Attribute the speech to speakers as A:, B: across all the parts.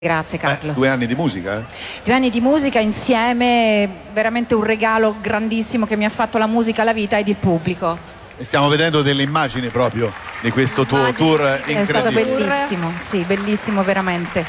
A: Grazie Carlo.
B: 2 anni di musica, eh?
A: 2 anni di musica insieme, veramente un regalo grandissimo che mi ha fatto la musica, la vita ed il pubblico.
B: E stiamo vedendo delle immagini proprio di questo tuo tour incredibile.
A: È stato bellissimo, sì, bellissimo veramente.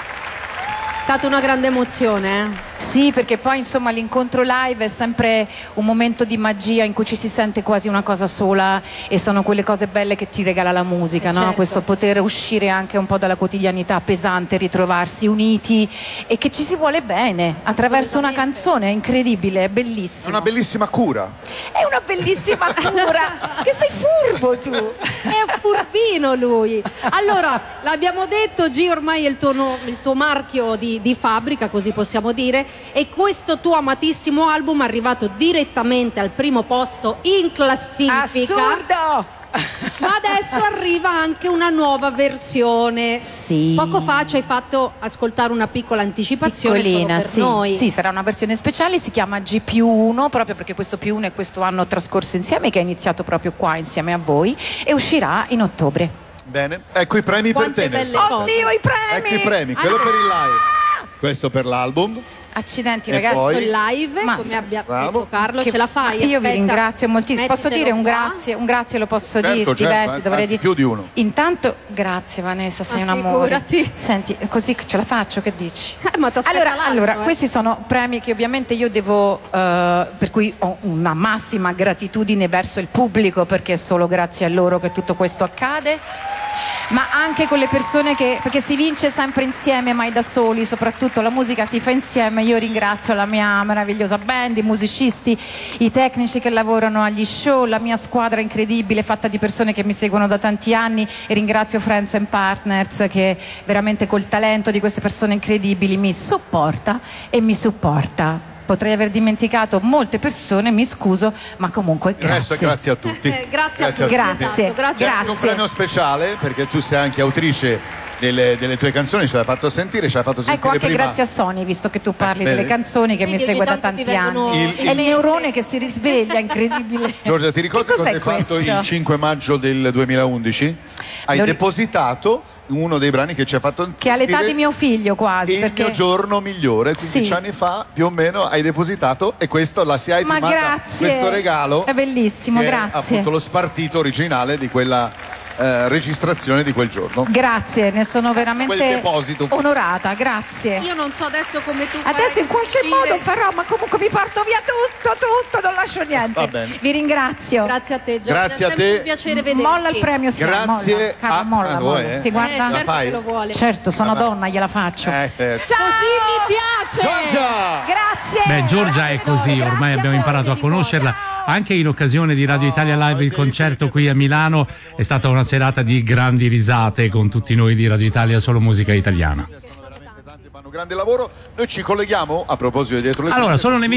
C: È stata una grande emozione, eh?
A: Sì, perché poi insomma l'incontro live è sempre un momento di magia in cui ci si sente quasi una cosa sola e sono quelle cose belle che ti regala la musica, no?
C: Certo.
A: Questo poter uscire anche un po' dalla quotidianità pesante, ritrovarsi uniti e che ci si vuole bene attraverso una canzone, è incredibile, è bellissimo.
B: È una bellissima cura.
A: È una bellissima cura. Che sei furbo tu.
C: È un furbino lui. Allora, l'abbiamo detto, G ormai è il tuo marchio di fabbrica, così possiamo dire, e questo tuo amatissimo album è arrivato direttamente al primo posto in classifica.
A: Assurdo!
C: Ma adesso arriva anche una nuova versione.
A: Sì.
C: Poco fa ci hai fatto ascoltare una piccola anticipazione
A: Piccolina,
C: solo per
A: sì.
C: noi.
A: Sì, sarà una versione speciale, si chiama G+1 proprio perché questo +1 è questo anno trascorso insieme, che è iniziato proprio qua insieme a voi e uscirà in ottobre.
B: Bene, ecco i premi
C: Quante
B: per te.
C: belle cose.
A: Oddio, i premi!
B: Ecco i premi, quello per il live, questo per l'album.
A: Accidenti
B: E
A: ragazzi.
B: poi?
C: Questo live,
A: Ma
C: come abbia
B: bravo.
C: detto Carlo,
A: Che-
C: ce la fai?
A: Io vi
C: Aspetta,
A: ringrazio moltissimo. Posso dire un
C: mettitelo qua.
A: un grazie lo posso
B: Certo,
A: dire,
B: certo,
A: diversi,
B: anzi,
A: dovrei dire.
B: più di uno.
A: Intanto, grazie Vanessa, sei un
C: Ma
A: amore.
C: figurati.
A: Senti, così ce la faccio, che dici?
C: Ma t'aspetta l'altro,
A: Allora,
C: eh.
A: questi sono premi che ovviamente io devo, per cui ho una massima gratitudine verso il pubblico, perché è solo grazie a loro che tutto questo accade. Ma anche con le persone perché si vince sempre insieme, mai da soli, soprattutto la musica si fa insieme. Io ringrazio la mia meravigliosa band, i musicisti, i tecnici che lavorano agli show, la mia squadra incredibile fatta di persone che mi seguono da tanti anni, e ringrazio Friends and Partners che veramente col talento di queste persone incredibili mi sopporta e mi supporta. Potrei aver dimenticato molte persone, mi scuso, ma comunque
B: Il resto è
A: grazie.
B: grazie a tutti.
C: Grazie a tutti.
B: tutti.
A: Grazie.
C: Esatto, grazie.
B: C'è anche un premio speciale perché tu sei anche autrice delle tue canzoni, ce l'hai fatto sentire
A: Ecco, anche
B: prima.
A: grazie a Sony, visto che tu parli
B: Vedi?
A: delle canzoni, che
C: Vedi,
A: mi segue
C: ogni
A: da
C: tanto ti
A: tanti
C: vengono
A: anni.
B: in
A: È il
B: mente.
A: neurone che si risveglia, incredibile.
B: Giorgia, ti ricordi
A: Che
B: cosa
A: cos'è
B: hai fatto
A: questo?
B: il 5 maggio del 2011? Hai
A: Lo ri-
B: depositato uno dei brani che ci ha fatto
A: Che ha l'età
B: sentire
A: di mio figlio quasi.
B: il
A: perché...
B: mio giorno migliore, 15
A: Sì.
B: anni fa più o meno hai depositato, e questo la SIAE ti
A: Ma
B: manda
A: grazie.
B: questo regalo.
A: È bellissimo,
B: che È
A: grazie.
B: appunto lo spartito originale di quella registrazione di quel giorno.
A: Grazie, ne sono
B: Quel
A: veramente
B: deposito.
A: onorata, grazie.
C: Io non so adesso come tu farai
A: Adesso in qualche
C: uscire.
A: modo farò, ma comunque mi porto via tutto, non lascio niente.
B: Va bene.
A: Vi ringrazio.
C: Grazie a te, Giorgia.
B: Grazie a
C: è sempre
B: te.
C: un piacere vederti.
A: Molla il premio, sì,
B: Grazie
A: molla. Carlo,
B: a-
A: molla,
B: vuoi,
A: molla. Si guarda.
C: certo
B: fai?
C: che lo vuole.
A: Certo, sono
B: Vabbè.
A: donna, gliela faccio.
C: Così mi piace.
B: Giorgia!
A: Grazie.
D: Beh, Giorgia è così,
A: Grazie
D: ormai
A: a
D: abbiamo
A: voi.
D: imparato a conoscerla. Anche in occasione di Radio Italia Live, il concerto qui a Milano è stata una serata di grandi risate con tutti noi di Radio Italia, solo musica italiana.
B: Tanti fanno grande lavoro. Noi ci colleghiamo a proposito di dietro le
D: Allora,
B: quinte.
D: sono le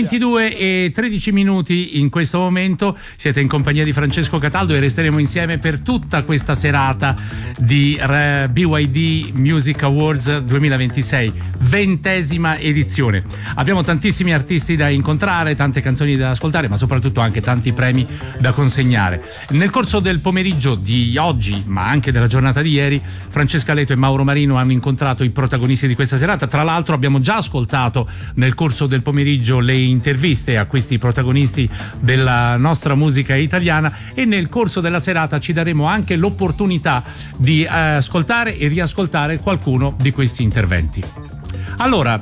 D: 22:13 in questo momento, siete in compagnia di Francesco Cataldo e resteremo insieme per tutta questa serata di BYD Music Awards 2026, 20ª edizione. Abbiamo tantissimi artisti da incontrare, tante canzoni da ascoltare, ma soprattutto anche tanti premi da consegnare. Nel corso del pomeriggio di oggi, ma anche della giornata di ieri, Francesca Leto e Mauro Marino hanno incontrato i protagonisti di questa serata. Tra l'altro abbiamo già ascoltato nel corso del pomeriggio le interviste a questi protagonisti della nostra musica italiana, e nel corso della serata ci daremo anche l'opportunità di ascoltare e riascoltare qualcuno di questi interventi. Allora,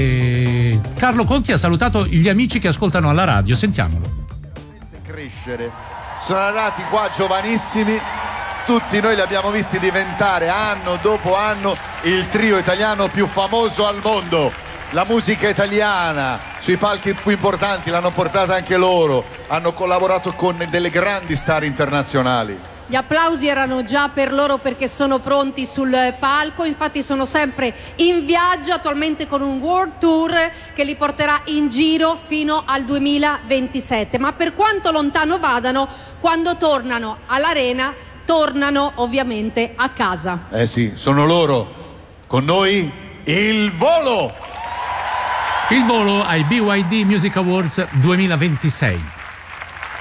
D: Carlo Conti ha salutato gli amici che ascoltano alla radio, sentiamolo.
B: Crescere. Sono arrivati qua giovanissimi, tutti noi li abbiamo visti diventare anno dopo anno il trio italiano più famoso al mondo. La musica italiana sui palchi più importanti l'hanno portata anche loro, hanno collaborato con delle grandi star internazionali.
C: Gli applausi erano già per loro perché sono pronti sul palco, infatti sono sempre in viaggio attualmente con un world tour che li porterà in giro fino al 2027, ma per quanto lontano vadano, quando tornano all'arena tornano ovviamente a casa.
B: Eh sì, sono loro. Con noi il volo!
D: Il volo ai BYD Music Awards 2026.